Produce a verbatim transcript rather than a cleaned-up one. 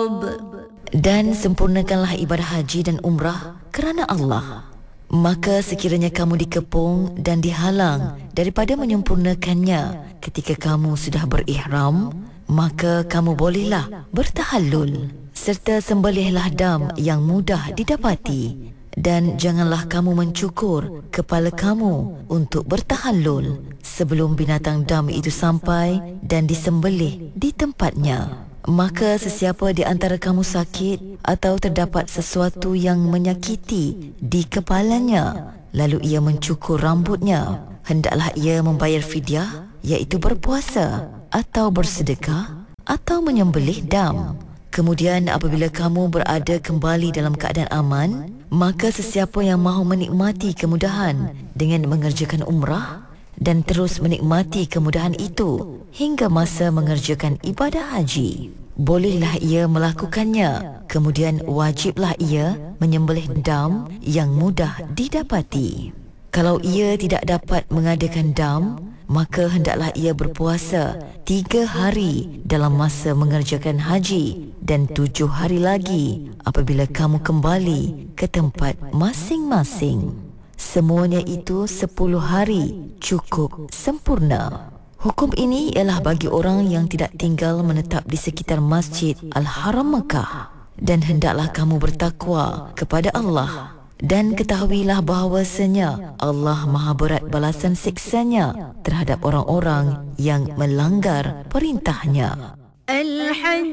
Dan sempurnakanlah ibadah haji dan umrah kerana Allah. Maka sekiranya kamu dikepung dan dihalang daripada menyempurnakannya ketika kamu sudah berihram, maka kamu bolehlah bertahallul, serta sembelihlah dam yang mudah didapati. Dan janganlah kamu mencukur kepala kamu untuk bertahallul sebelum binatang dam itu sampai dan disembelih di tempatnya. Maka sesiapa di antara kamu sakit atau terdapat sesuatu yang menyakiti di kepalanya, lalu ia mencukur rambutnya, hendaklah ia membayar fidyah, iaitu berpuasa atau bersedekah atau menyembelih dam. Kemudian apabila kamu berada kembali dalam keadaan aman, maka sesiapa yang mahu menikmati kemudahan dengan mengerjakan umrah dan terus menikmati kemudahan itu hingga masa mengerjakan ibadah haji, bolehlah ia melakukannya. Kemudian wajiblah ia menyembelih dam yang mudah didapati. Kalau ia tidak dapat mengadakan dam, maka hendaklah ia berpuasa tiga hari dalam masa mengerjakan haji dan tujuh hari lagi apabila kamu kembali ke tempat masing-masing. Semuanya itu sepuluh hari cukup sempurna. Hukum ini ialah bagi orang yang tidak tinggal menetap di sekitar Masjid Al-Haram Mekah. Dan hendaklah kamu bertakwa kepada Allah. Dan ketahuilah bahawasanya Allah maha berat balasan siksanya terhadap orang-orang yang melanggar perintahnya. Al-Hajj